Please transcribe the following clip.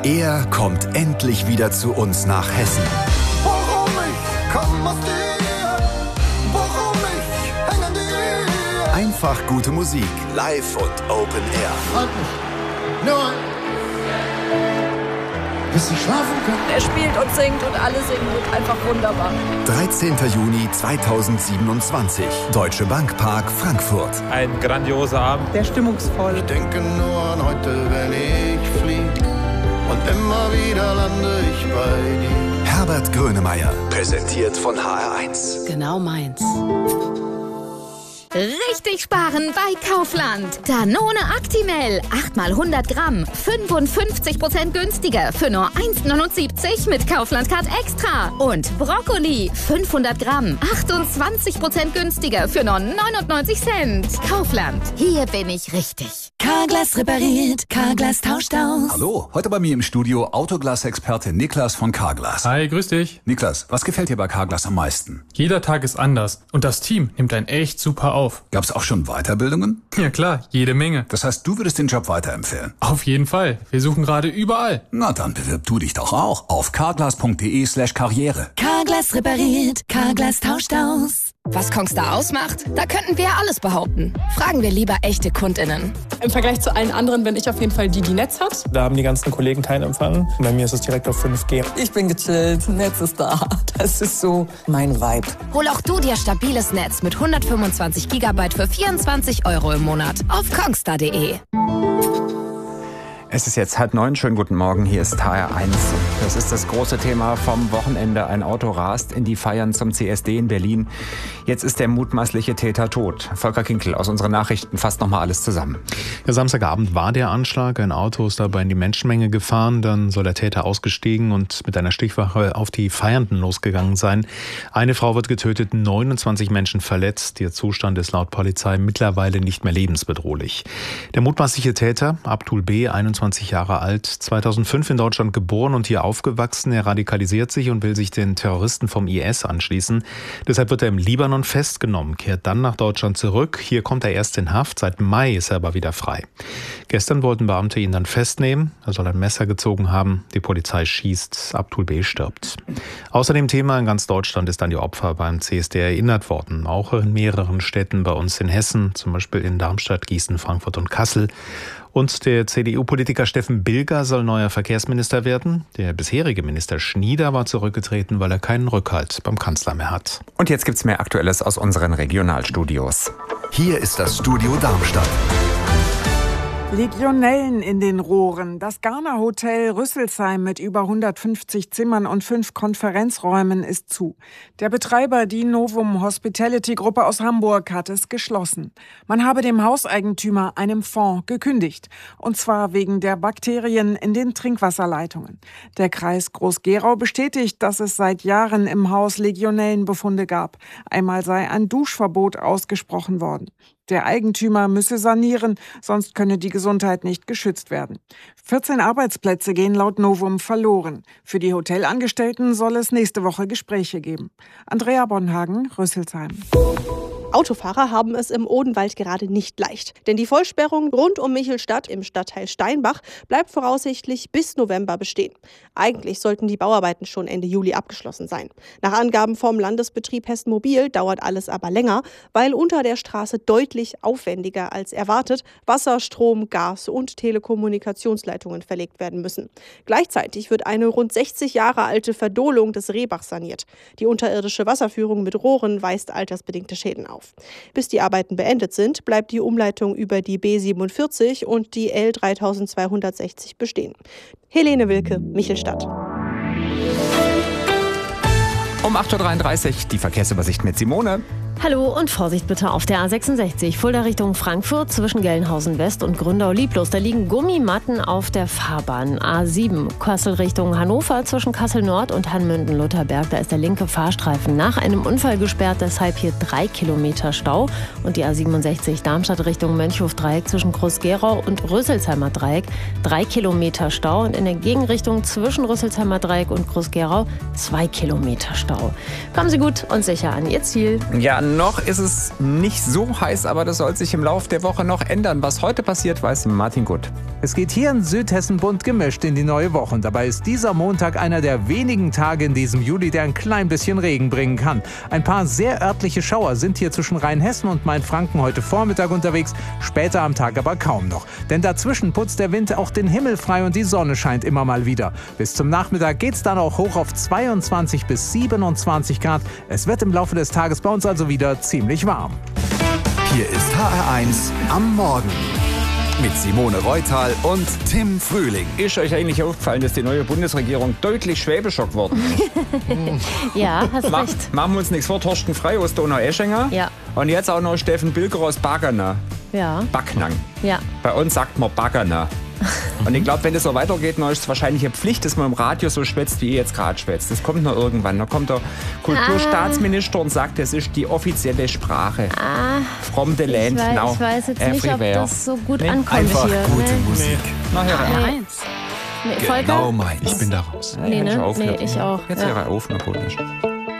Er kommt endlich wieder zu uns nach Hessen. Warum ich komm aus dir, warum ich häng an dir. Einfach gute Musik, live und Open Air. Halt mich, nur bis ich schlafen kann. Er spielt und singt und alle singen und einfach wunderbar. 13. Juni 2027, Deutsche Bank Park, Frankfurt. Ein grandioser Abend. Sehr stimmungsvoll. Ich denke nur an heute, wenn ich flieg. Und immer wieder lande ich bei dir. Herbert Grönemeyer, präsentiert von HR1. Genau meins. Richtig sparen bei Kaufland. Danone Actimel, 8x100 Gramm, 55% günstiger für nur 1,79 mit Kaufland-Card Extra. Und Brokkoli, 500 Gramm, 28% günstiger für nur 99 Cent. Kaufland, hier bin ich richtig. Carglass repariert, Carglass tauscht aus. Hallo, heute bei mir im Studio Autoglas-Experte Niklas von Carglass. Hi, grüß dich. Niklas, was gefällt dir bei Carglass am meisten? Jeder Tag ist anders und das Team nimmt einen echt super auf. Gab's auch schon Weiterbildungen? Ja klar, jede Menge. Das heißt, du würdest den Job weiterempfehlen? Auf jeden Fall. Wir suchen gerade überall. Na, dann bewirb du dich doch auch auf carglass.de/karriere. Carglass repariert, Carglass tauscht aus. Was Kongstar ausmacht, da könnten wir ja alles behaupten. Fragen wir lieber echte KundInnen. Im Vergleich zu allen anderen bin ich auf jeden Fall die Netz hat. Da haben die ganzen Kollegen keinen Empfang. Bei mir ist es direkt auf 5G. Ich bin gechillt, Netz ist da. Das ist so mein Vibe. Hol auch du dir stabiles Netz mit 125 GB für 24 € im Monat auf kongstar.de. Es ist jetzt 8:30. Schönen guten Morgen, hier ist HR1. Das ist das große Thema vom Wochenende. Ein Auto rast in die Feiern zum CSD in Berlin. Jetzt ist der mutmaßliche Täter tot. Volker Kinkel aus unseren Nachrichten fasst nochmal alles zusammen. Ja, Samstagabend war der Anschlag. Ein Auto ist dabei in die Menschenmenge gefahren. Dann soll der Täter ausgestiegen und mit einer Stichwaffe auf die Feiernden losgegangen sein. Eine Frau wird getötet, 29 Menschen verletzt. Ihr Zustand ist laut Polizei mittlerweile nicht mehr lebensbedrohlich. Der mutmaßliche Täter, Abdul B., 21 Jahre alt, 2005 in Deutschland geboren und hier aufgewachsen. Er radikalisiert sich und will sich den Terroristen vom IS anschließen. Deshalb wird er im Libanon festgenommen, kehrt dann nach Deutschland zurück. Hier kommt er erst in Haft. Seit Mai ist er aber wieder frei. Gestern wollten Beamte ihn dann festnehmen. Er soll ein Messer gezogen haben. Die Polizei schießt. Abdul B. stirbt. Außerdem Thema in ganz Deutschland ist an die Opfer beim CSD erinnert worden. Auch in mehreren Städten bei uns in Hessen, zum Beispiel in Darmstadt, Gießen, Frankfurt und Kassel. Und der CDU-Politiker Steffen Bilger soll neuer Verkehrsminister werden. Der bisherige Minister Schnieder war zurückgetreten, weil er keinen Rückhalt beim Kanzler mehr hat. Und jetzt gibt's mehr Aktuelles aus unseren Regionalstudios. Hier ist das Studio Darmstadt. Legionellen in den Rohren. Das Garner Hotel Rüsselsheim mit über 150 Zimmern und 5 Konferenzräumen ist zu. Der Betreiber, die Novum Hospitality Gruppe aus Hamburg, hat es geschlossen. Man habe dem Hauseigentümer, einem Fonds, gekündigt. Und zwar wegen der Bakterien in den Trinkwasserleitungen. Der Kreis Groß-Gerau bestätigt, dass es seit Jahren im Haus Legionellenbefunde gab. Einmal sei ein Duschverbot ausgesprochen worden. Der Eigentümer müsse sanieren, sonst könne die Gesundheit nicht geschützt werden. 14 Arbeitsplätze gehen laut Novum verloren. Für die Hotelangestellten soll es nächste Woche Gespräche geben. Andrea Bonhagen, Rüsselsheim. Autofahrer haben es im Odenwald gerade nicht leicht. Denn die Vollsperrung rund um Michelstadt im Stadtteil Steinbach bleibt voraussichtlich bis November bestehen. Eigentlich sollten die Bauarbeiten schon Ende Juli abgeschlossen sein. Nach Angaben vom Landesbetrieb Hessen Mobil dauert alles aber länger, weil unter der Straße deutlich aufwendiger als erwartet Wasser, Strom, Gas und Telekommunikationsleitungen verlegt werden müssen. Gleichzeitig wird eine rund 60 Jahre alte Verdolung des Rehbachs saniert. Die unterirdische Wasserführung mit Rohren weist altersbedingte Schäden auf. Bis die Arbeiten beendet sind, bleibt die Umleitung über die B47 und die L3260 bestehen. Helene Wilke, Michelstadt. Um 8:33 Uhr die Verkehrsübersicht mit Simone. Hallo und Vorsicht bitte auf der A66, Fulda Richtung Frankfurt zwischen Gelnhausen West und Gründau-Lieblos. Da liegen Gummimatten auf der Fahrbahn. A7, Kassel Richtung Hannover zwischen Kassel Nord und Hanmünden-Lutherberg. Da ist der linke Fahrstreifen nach einem Unfall gesperrt, deshalb hier 3 Kilometer Stau. Und die A67, Darmstadt Richtung Mönchhof-Dreieck zwischen Groß-Gerau und Rüsselsheimer Dreieck. 3 Kilometer Stau und in der Gegenrichtung zwischen Rüsselsheimer Dreieck und Groß-Gerau 2 Kilometer Stau. Kommen Sie gut und sicher an Ihr Ziel. Ja, Noch ist es nicht so heiß, aber das soll sich im Laufe der Woche noch ändern. Was heute passiert, weiß Martin Gutt. Es geht hier in Südhessen bunt gemischt in die neue Woche. Und dabei ist dieser Montag einer der wenigen Tage in diesem Juli, der ein klein bisschen Regen bringen kann. Ein paar sehr örtliche Schauer sind hier zwischen Rheinhessen und Mainfranken heute Vormittag unterwegs, später am Tag aber kaum noch. Denn dazwischen putzt der Wind auch den Himmel frei und die Sonne scheint immer mal wieder. Bis zum Nachmittag geht's dann auch hoch auf 22 bis 27 Grad. Es wird im Laufe des Tages bei uns also wieder ziemlich warm. Hier ist HR1 am Morgen. Mit Simone Reutal und Tim Frühling. Ist euch eigentlich aufgefallen, dass die neue Bundesregierung deutlich schwäbischer geworden ist? Ja, hast recht. Machen wir uns nichts vor, Thorsten Frey aus Donau-Eschingen. Ja. Und jetzt auch noch Steffen Bilger aus Baggana. Ja. Backnang. Ja. Bei uns sagt man Baggana. Und ich glaube, wenn das so weitergeht, dann ist es wahrscheinlich eine Pflicht, dass man im Radio so schwätzt, wie ihr jetzt gerade schwätzt. Das kommt noch irgendwann. Da kommt der Kulturstaatsminister und sagt, das ist die offizielle Sprache. From the land now. Ich weiß jetzt nicht, ob das so gut ankommt Einfach hier. gute Musik. Nachher. Nee, Volker? Genau meins. Ich bin da raus. Nee, ne? Nee, ich auch. Jetzt Ja. ihre Aufnahme.